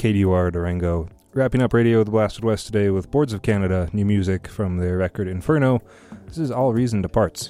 KDUR Durango. Wrapping up Radio of the Blasted West today with Boards of Canada, new music from their record Inferno. This is All Reason Departs.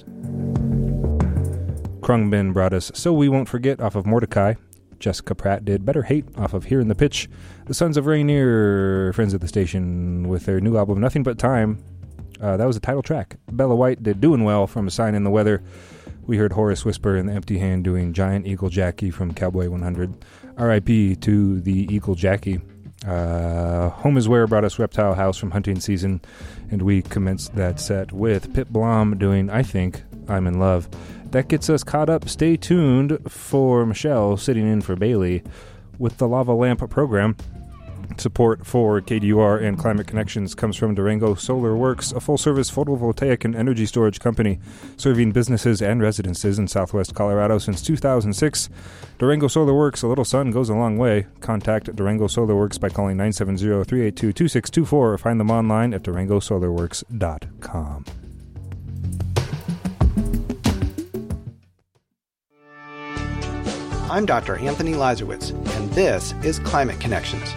Krungbin brought us So We Won't Forget off of Mordecai. Jessica Pratt did Better Hate off of Here in the Pitch. The Sons of Rainier, friends of the station, with their new album Nothing But Time. That was the title track. Bella White did Doing Well from A Sign in the Weather. We heard Horace Whisper and the Empty Hand doing Giant Eagle Jackie from Cowboy 100. R.I.P. to the Eagle Jackie. Home is Where brought us Reptile House from Hunting Season, and we commenced that set with Pip Blom doing I Think I'm in Love. That gets us caught up. Stay tuned for Michelle sitting in for Bailey with the Lava Lamp program. Support for KDUR and Climate Connections comes from Durango Solar Works, a full-service photovoltaic and energy storage company serving businesses and residences in southwest Colorado since 2006. Durango Solar Works, a little sun goes a long way. Contact Durango Solar Works by calling 970-382-2624 or find them online at durangosolarworks.com. I'm Dr. Anthony Lazarowitz, and this is Climate Connections.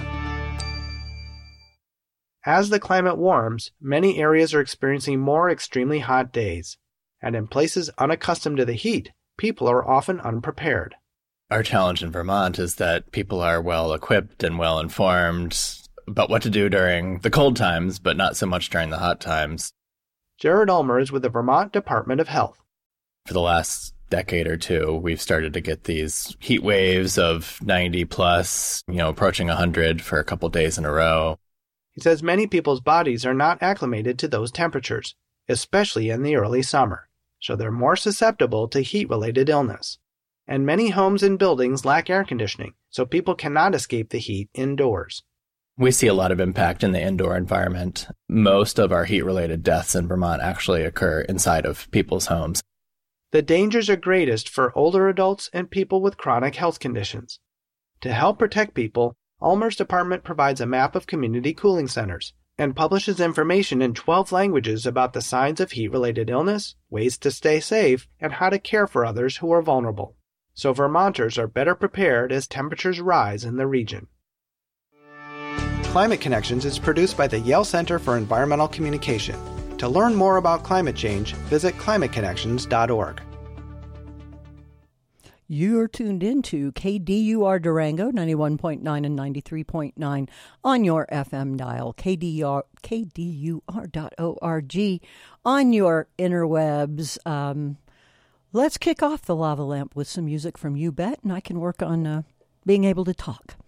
As the climate warms, many areas are experiencing more extremely hot days, and in places unaccustomed to the heat, people are often unprepared. Our challenge in Vermont is that people are well equipped and well informed about what to do during the cold times, but not so much during the hot times. Jared Ulmer is with the Vermont Department of Health. For the last decade or two, we've started to get these heat waves of 90 plus, approaching 100 for a couple days in a row. He says many people's bodies are not acclimated to those temperatures, especially in the early summer, so they're more susceptible to heat-related illness. And many homes and buildings lack air conditioning, so people cannot escape the heat indoors. We see a lot of impact in the indoor environment. Most of our heat-related deaths in Vermont actually occur inside of people's homes. The dangers are greatest for older adults and people with chronic health conditions. To help protect people, Ulmer's department provides a map of community cooling centers and publishes information in 12 languages about the signs of heat-related illness, ways to stay safe, and how to care for others who are vulnerable. So Vermonters are better prepared as temperatures rise in the region. Climate Connections is produced by the Yale Center for Environmental Communication. To learn more about climate change, visit climateconnections.org. You're tuned into KDUR Durango, 91.9 and 93.9 on your FM dial, KDUR.org on your interwebs. Let's kick off the Lava Lamp with some music from You Bet, and I can work on being able to talk.